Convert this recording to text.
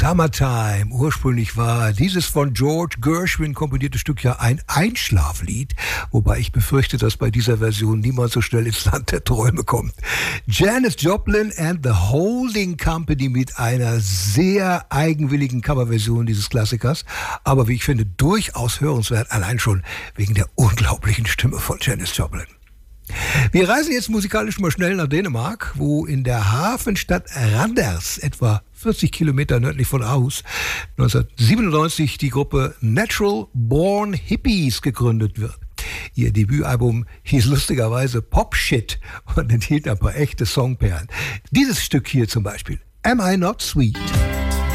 Summertime. Ursprünglich war dieses von George Gershwin komponierte Stück ja ein Einschlaflied, wobei ich befürchte, dass bei dieser Version niemand so schnell ins Land der Träume kommt. Janis Joplin and the Holding Company mit einer sehr eigenwilligen Coverversion dieses Klassikers, aber wie ich finde, durchaus hörenswert, allein schon wegen der unglaublichen Stimme von Janis Joplin. Wir reisen jetzt musikalisch mal schnell nach Dänemark, wo in der Hafenstadt Randers, etwa 40 Kilometer nördlich von Aarhus, 1997 die Gruppe Natural Born Hippies gegründet wird. Ihr Debütalbum hieß lustigerweise Pop Shit und enthielt ein paar echte Songperlen. Dieses Stück hier zum Beispiel, Am I Not Sweet?